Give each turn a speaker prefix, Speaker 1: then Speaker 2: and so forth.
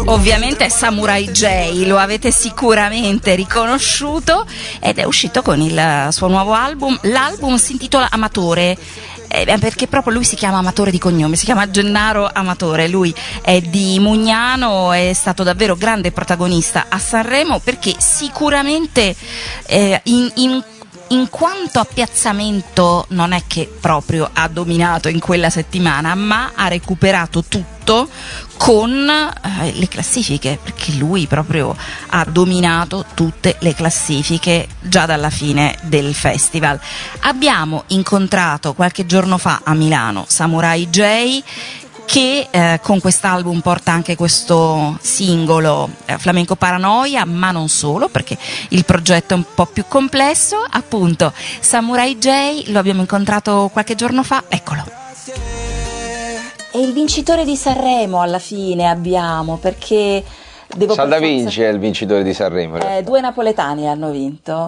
Speaker 1: Ovviamente è Samurai J, lo avete sicuramente riconosciuto, ed è uscito con il suo nuovo album. L'album si intitola Amatore, perché proprio lui si chiama Amatore di cognome, si chiama Gennaro Amatore. Lui è di Mugnano, è stato davvero grande protagonista a Sanremo, perché sicuramente in quanto a piazzamento non è che proprio ha dominato in quella settimana, ma ha recuperato tutto con le classifiche, perché lui proprio ha dominato tutte le classifiche già dalla fine del festival. Abbiamo incontrato qualche giorno fa a Milano Samurai J, che con quest'album porta anche questo singolo Flamenco Paranoia, ma non solo, perché il progetto è un po' più complesso. Appunto, Samurai J lo abbiamo incontrato qualche giorno fa, eccolo. E il vincitore di Sanremo alla fine abbiamo, perché
Speaker 2: Salda Vinci è il vincitore di Sanremo.
Speaker 1: Due napoletani hanno vinto.